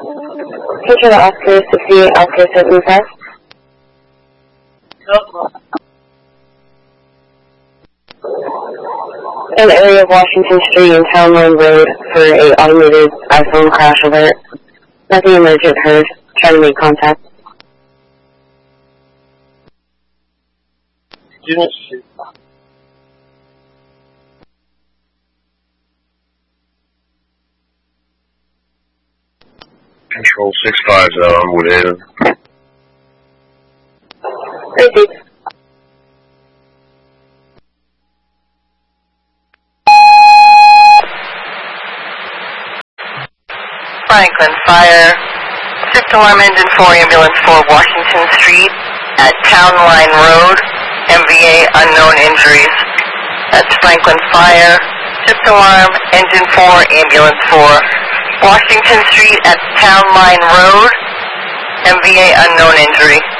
Control Oscar 68, Oscar 75. An area of Washington Street and Town Line Road for a automated iPhone crash alert. Nothing emergent heard. Try to make contact. Control 650, I'm Woodhaven. Repeat. Franklin Fire, Shift Alarm Engine 4, Ambulance 4, Washington Street at Town Line Road, MVA unknown injuries. That's Franklin Fire, Shift Alarm Engine 4, Ambulance 4, Washington Street at Town Line Road, MVA unknown injury.